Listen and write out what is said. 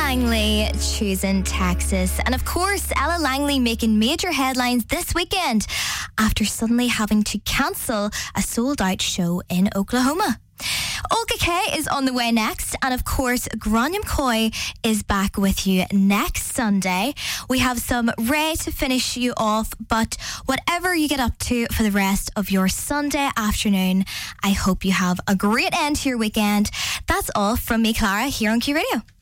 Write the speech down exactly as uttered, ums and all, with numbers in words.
Langley choosing Texas. And of course, Ella Langley making major headlines this weekend after suddenly having to cancel a sold-out show in Oklahoma. Olga K is on the way next, and of course Grania McCoy is back with you next Sunday. We have some Ray to finish you off, but whatever you get up to for the rest of your Sunday afternoon, I hope you have a great end to your weekend. That's all from me, Clara, here on Q Radio.